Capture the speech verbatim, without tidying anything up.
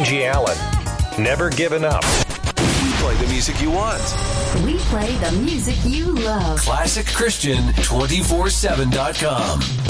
Angie Allen. Never giving up. We play the music you want. We play the music you love. Classic Christian two four seven dot com.